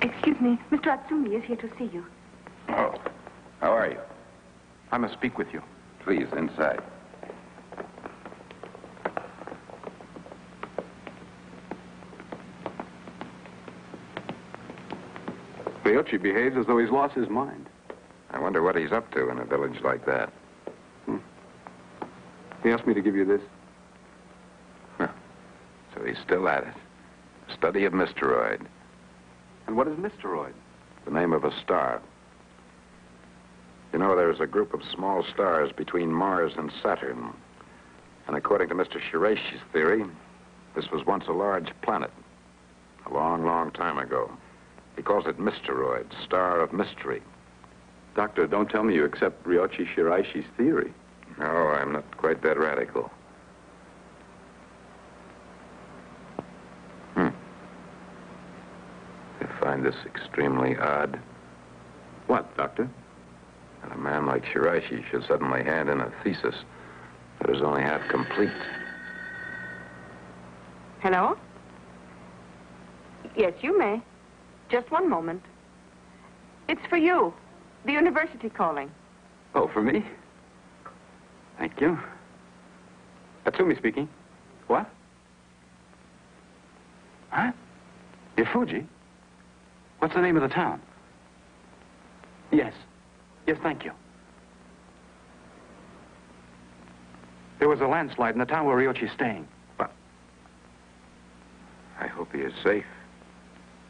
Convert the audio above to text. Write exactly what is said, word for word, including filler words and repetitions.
Excuse me, Mister Atsumi is here to see you. Oh, how are you? I must speak with you. Please, inside. Ryochi behaves as though he's lost his mind. I wonder what he's up to in a village like that. Hmm. He asked me to give you this. Huh. So he's still at it. Study of Mysteroid. And what is Mysteroid? The name of a star. You know, there's a group of small stars between Mars and Saturn. And according to Mister Shiraishi's theory, this was once a large planet. A long, long time ago. He calls it Mysteroid, star of mystery. Doctor, don't tell me you accept Ryochi Shiraishi's theory. No, I'm not quite that radical. Hmm. I find this extremely odd. What, Doctor? That a man like Shiraishi should suddenly hand in a thesis that is only half complete. Hello? Yes, you may. Just one moment. It's for you. The university calling. Oh, for me? Thank you. Atsumi speaking. What? Huh? Ifuji? What's the name of the town? Yes. Yes, thank you. There was a landslide in the town where Ryochi's staying. I hope he is safe.